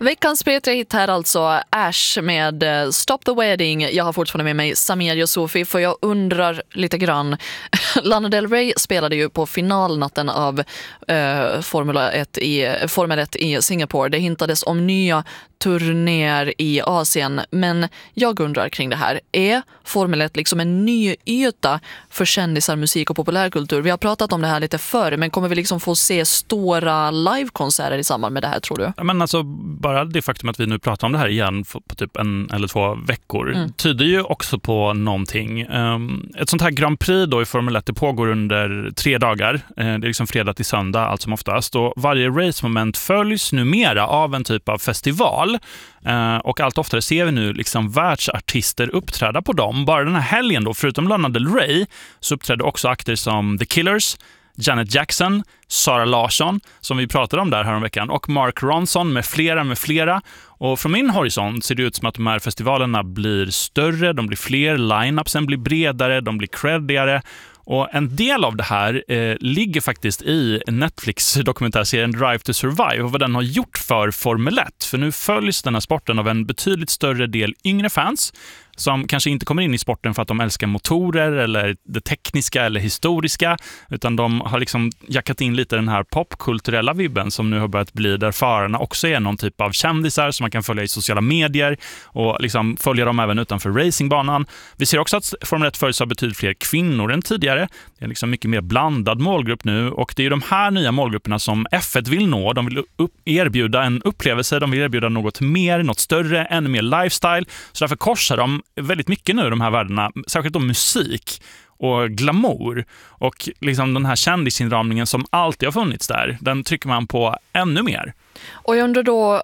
Veckans P3-hit här alltså, Ash med Stop the Wedding. Jag har fortfarande med mig Samir Yusufi, för jag undrar lite grann. Lana Del Rey spelade ju på finalnatten av Formel 1 i Singapore. Det hintades om nya turnéer i Asien, men jag undrar kring det här. Är Formel 1 liksom en ny yta för kändisar, musik och populärkultur? Vi har pratat om det här lite förr, men kommer vi liksom få se stora livekonserter i samband med det här, tror du? Men alltså, bara det faktum att vi nu pratar om det här igen på typ 1 eller 2 veckor tyder ju också på någonting. Ett sånt här Grand Prix då i Formel 1, det pågår under 3 dagar. Det är liksom fredag till söndag allt som oftast. Och varje racemoment följs numera av en typ av festival. Och allt oftare ser vi nu liksom världsartister uppträda på dem. Bara den här helgen då, förutom Lana Del Rey, så uppträdde också akter som The Killers, Janet Jackson, Sara Larsson, som vi pratade om där häromveckan, och Mark Ronson med flera. Och från min horisont ser det ut som att de här festivalerna blir större, de blir fler, line-upsen blir bredare, de blir creddigare. Och en del av det här ligger faktiskt i Netflix-dokumentärserien Drive to Survive och vad den har gjort för Formel 1. För nu följs den här sporten av en betydligt större del yngre fans som kanske inte kommer in i sporten för att de älskar motorer eller det tekniska eller historiska, utan de har liksom jackat in lite den här popkulturella vibben som nu har börjat bli, där förarna också är någon typ av kändisar som man kan följa i sociala medier och liksom följa dem även utanför racingbanan. Vi ser också att Formel 1 följs av betydligt fler kvinnor än tidigare. Det är liksom mycket mer blandad målgrupp nu, och det är de här nya målgrupperna som F1 vill nå. De vill erbjuda en upplevelse, de vill erbjuda något mer, något större, ännu mer lifestyle. Så därför korsar de väldigt mycket nu de här värdena, särskilt om musik och glamour, och liksom den här kändisinramningen som alltid har funnits där, den trycker man på ännu mer. Och jag undrar då,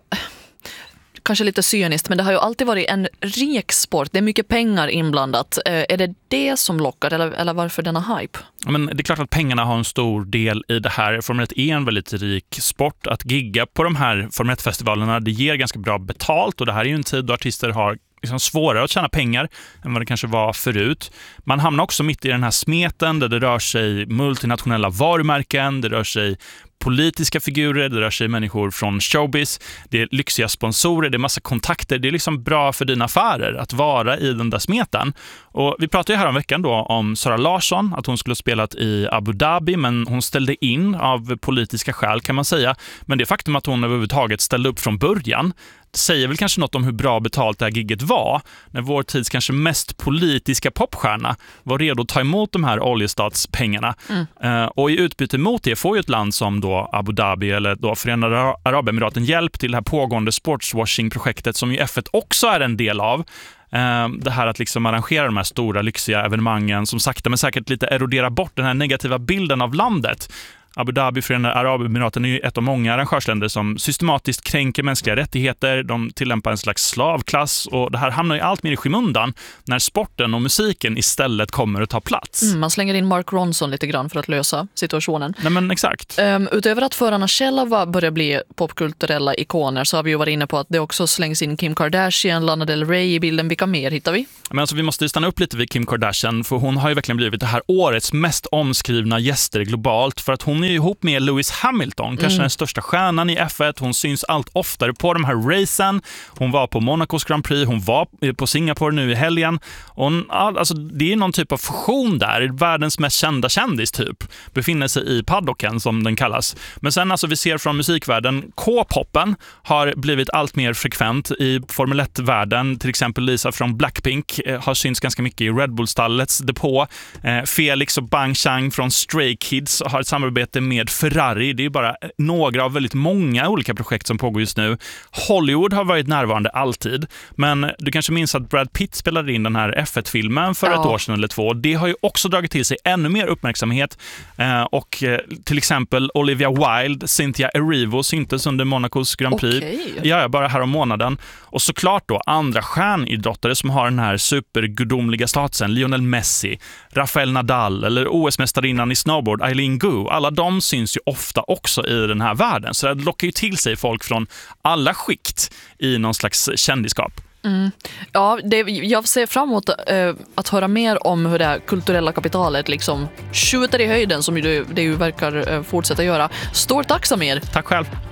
kanske lite cyniskt, men det har ju alltid varit en rik sport. Det är mycket pengar inblandat. Är det som lockar, eller varför denna hype? Men det är klart att pengarna har en stor del i det här. Formel 1 är en väldigt rik sport. Att gigga på de här Formel 1-festivalerna, det ger ganska bra betalt, och det här är ju en tid då artister har liksom svårare att tjäna pengar än vad det kanske var förut. Man hamnar också mitt i den här smeten där det rör sig multinationella varumärken, det rör sig politiska figurer, det rör sig människor från showbiz, det är lyxiga sponsorer, det är massa kontakter, det är liksom bra för dina affärer att vara i den där smeten. Och vi pratade ju här om veckan då om Sara Larsson, att hon skulle ha spelat i Abu Dhabi, men hon ställde in av politiska skäl, kan man säga. Men det faktum att hon överhuvudtaget ställde upp från början säger väl kanske något om hur bra betalt det här gigget var, när vår tids kanske mest politiska popstjärna var redo att ta emot de här oljestatspengarna. Och i utbyte mot det får ju ett land som då Abu Dhabi eller då Förenade Arabemiraten hjälp till det här pågående sportswashing-projektet som ju F1 också är en del av. Det här att liksom arrangera de här stora lyxiga evenemangen som sakta men säkert lite eroderar bort den här negativa bilden av landet. Abu Dhabi, Förenade Arabemiraten, är ju ett av många arrangörsländer som systematiskt kränker mänskliga rättigheter. De tillämpar en slags slavklass, och det här hamnar ju allt mer i skymundan när sporten och musiken istället kommer att ta plats. Man slänger in Mark Ronson lite grann för att lösa situationen. Nej, men exakt. Utöver att förarna själva börjar bli popkulturella ikoner, så har vi ju varit inne på att det också slängs in Kim Kardashian, Lana Del Rey i bilden. Vilka mer hittar vi? Men alltså, vi måste stanna upp lite vid Kim Kardashian, för hon har ju verkligen blivit det här årets mest omskrivna gäster globalt, för att hon är ihop med Lewis Hamilton, kanske den största stjärnan i F1. Hon syns allt oftare på de här racen. Hon var på Monacos Grand Prix, hon var på Singapore nu i helgen. Alltså, det är någon typ av fusion där. Världens mest kända kändis typ befinner sig i paddocken, som den kallas. Men sen alltså, vi ser från musikvärlden, K-poppen har blivit allt mer frekvent i Formel 1-världen. Till exempel Lisa från Blackpink har synts ganska mycket i Red Bull-stallets depå. Felix och Bang Chang från Stray Kids har ett samarbete med Ferrari. Det är bara några av väldigt många olika projekt som pågår just nu. Hollywood har varit närvarande alltid, men du kanske minns att Brad Pitt spelade in den här F1-filmen för ett år sedan eller 2. Det har ju också dragit till sig ännu mer uppmärksamhet, och till exempel Olivia Wilde, Cynthia Erivo syntes under Monacos Grand Prix. Ja, bara här om månaden. Och såklart då andra stjärnidrottare som har den här supergudomliga statusen, Lionel Messi, Rafael Nadal eller OS-mästarinnan i snowboard Eileen Gu. Alla de syns ju ofta också i den här världen. Så det lockar ju till sig folk från alla skikt i någon slags kändiskap. Ja, jag ser fram emot att höra mer om hur det här kulturella kapitalet liksom skjuter i höjden, som det ju verkar fortsätta göra. Stort tack, Samir. Tack själv.